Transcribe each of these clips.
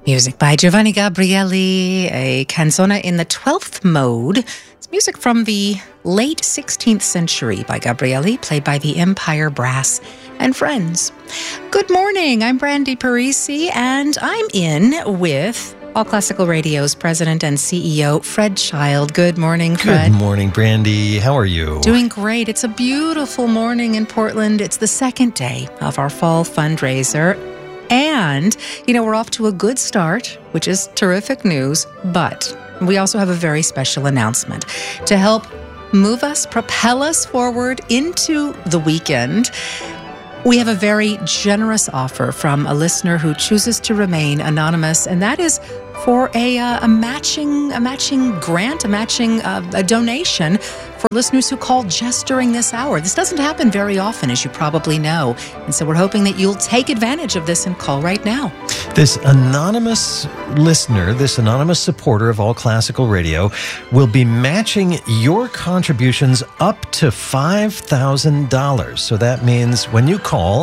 Music by Giovanni Gabrieli, a canzona in the 12th mode. It's music from the late 16th century by Gabrieli, played by the Empire Brass and Friends. Good morning, I'm Brandy Parisi, and I'm in with All Classical Radio's president and CEO, Fred Child. Good morning, Fred. Good morning, Brandy. How are you? Doing great. It's a beautiful morning in Portland. It's the second day of our fall fundraiser. And, we're off to a good start, which is terrific news, but we also have a very special announcement to help move us, propel us forward into the weekend. We have a very generous offer from a listener who chooses to remain anonymous, and that is for a matching grant, a donation for listeners who call just during this hour. This doesn't happen very often, as you probably know, and so we're hoping that you'll take advantage of this and call right now. This anonymous listener, this anonymous supporter of All Classical Radio will be matching your contributions up to $5,000. So that means when you call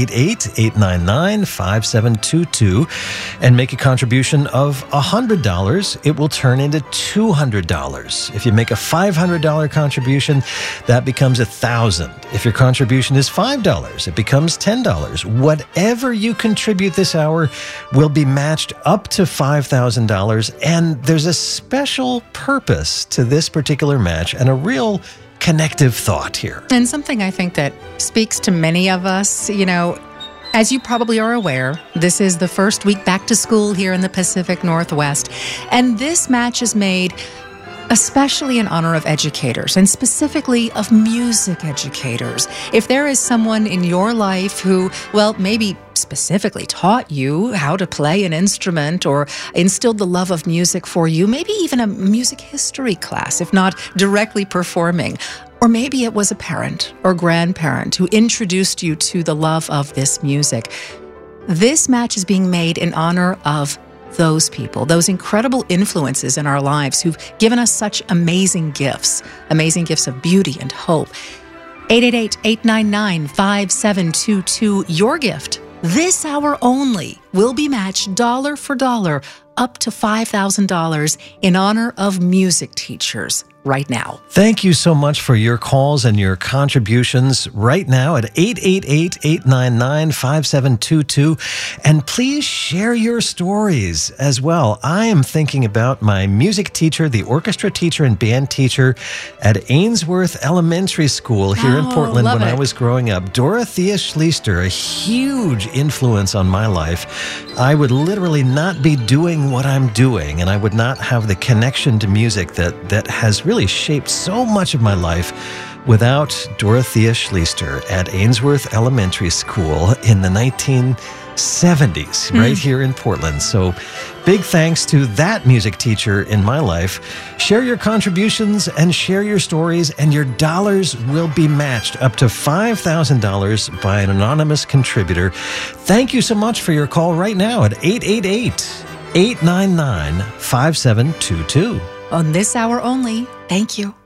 888-899-5722 and make a contribution of $100, it will turn into $200. If you make a $500 contribution, that becomes $1,000. If your contribution is $5, it becomes $10. Whatever you contribute this hour will be matched up to $5,000, and there's a special purpose to this particular match and a real connective thought here. And something I think that speaks to many of us, as you probably are aware, this is the first week back to school here in the Pacific Northwest, and this match is made especially in honor of educators, and specifically of music educators. If there is someone in your life who, maybe specifically taught you how to play an instrument or instilled the love of music for you, maybe even a music history class, if not directly performing, or maybe it was a parent or grandparent who introduced you to the love of this music. This match is being made in honor of those people, those incredible influences in our lives who've given us such amazing gifts of beauty and hope. 888-899-5722. Your gift, this hour only, will be matched dollar for dollar up to $5,000 in honor of music teachers right now. Thank you so much for your calls and your contributions right now at 888-899-5722. And please share your stories as well. I am thinking about my music teacher, the orchestra teacher and band teacher at Ainsworth Elementary School here in Portland when I was growing up. Dorothea Schleister, a huge influence on my life. I would literally not be doing what I'm doing, and I would not have the connection to music that has really shaped so much of my life without Dorothea Schleister at Ainsworth Elementary School in the 1970s, right here in Portland. So big thanks to that music teacher in my life. Share your contributions and share your stories, and your dollars will be matched up to $5,000 by an anonymous contributor. Thank you so much for your call right now at 888-899-5722. On this hour only, thank you.